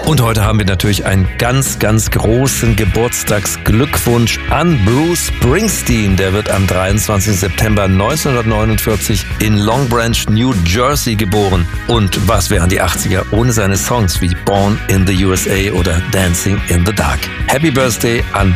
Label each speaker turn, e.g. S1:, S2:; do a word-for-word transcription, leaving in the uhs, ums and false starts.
S1: Und heute haben wir natürlich einen ganz, ganz großen Geburtstagsglückwunsch an Bruce Springsteen. Der wird am dreiundzwanzigsten September neunzehnhundertneunundvierzig in Long Branch, New Jersey geboren. Und was wären die achtziger ohne seine Songs wie Born in the U S A oder Dancing in the Dark? Happy Birthday an